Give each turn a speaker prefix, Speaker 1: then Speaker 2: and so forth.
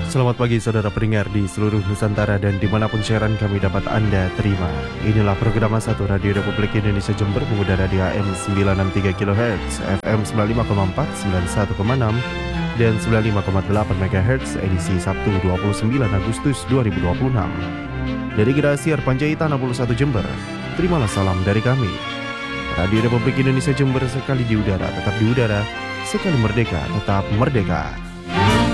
Speaker 1: Selamat pagi saudara pendengar di seluruh Nusantara dan dimanapun siaran kami dapat Anda terima. Inilah program 1 Radio Republik Indonesia Jember mengudara di AM 963 kHz, FM 95,4, 91,6 dan 95,8 MHz edisi Sabtu 29 Agustus 2026. Dari Gerasi Panjaitan 61 Jember, terimalah salam dari kami. Radio Republik Indonesia Jember sekali di udara tetap di udara, sekali merdeka tetap merdeka.